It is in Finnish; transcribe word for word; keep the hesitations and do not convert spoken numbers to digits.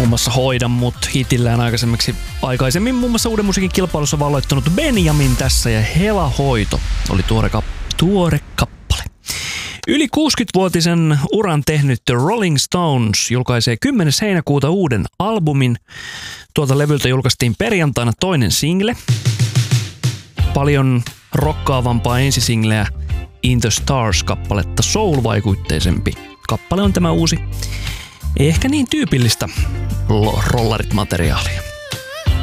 muun muassa Hoida mut hitillään aikaisemmin, aikaisemmin muun muassa Uuden musiikin kilpailussa valloittanut Benjamin tässä ja Hela Hoito oli tuore, kap- tuore kappale. Yli kuusikymmenvuotisen uran tehnyt The Rolling Stones julkaisee kymmenes heinäkuuta uuden albumin. Tuolta levyltä julkaistiin perjantaina toinen single. Paljon rokkaavampaa ensisingleä In the Stars-kappaletta soul-vaikutteisempi kappale on tämä uusi. Ei ehkä niin tyypillistä rollarit-materiaalia.